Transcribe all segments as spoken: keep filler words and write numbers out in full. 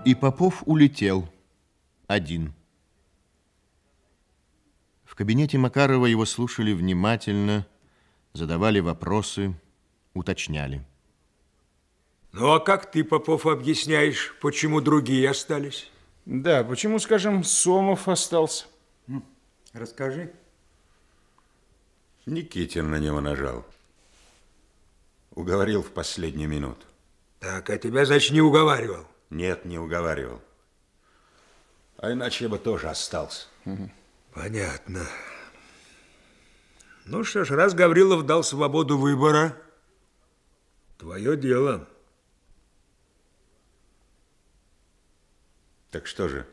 И Попов улетел один. В кабинете Макарова его слушали внимательно, задавали вопросы, уточняли. Ну, а как ты, Попов, объясняешь, почему другие остались? Да, почему, скажем, Сомов остался? Расскажи. Никитин на него нажал. Уговорил в последнюю минуту. Так, а тебя, значит, не уговаривал? Нет, не уговаривал. А иначе я бы тоже остался. Понятно. Ну что ж, раз Гаврилов дал свободу выбора, твое дело. Так что же,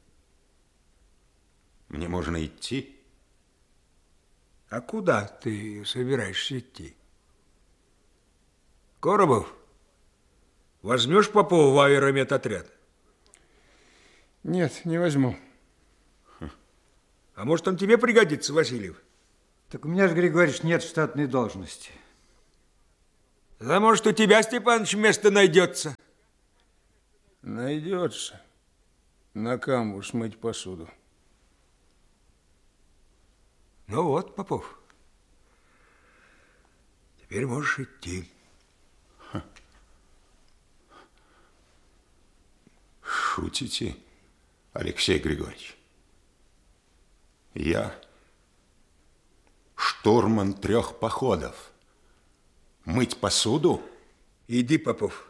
мне можно идти? А куда ты собираешься идти? Коробов, возьмешь Попова в аэромедотряд? Нет, не возьму. А может, он тебе пригодится, Васильев? Так у меня же, Григорьевич, нет штатной должности. Да может, у тебя, Степаныч, место найдется? Найдется. На камбуз смыть посуду. Ну вот, Попов, теперь можешь идти. Шутите, Алексей Григорьевич? Я штурман трех походов. Мыть посуду? Иди, Попов.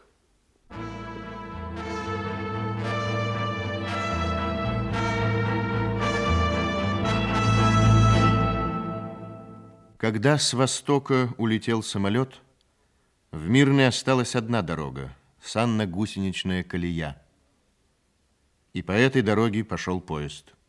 Когда с востока улетел самолет, в Мирной осталась одна дорога – санно-гусеничная колея. И по этой дороге пошел поезд.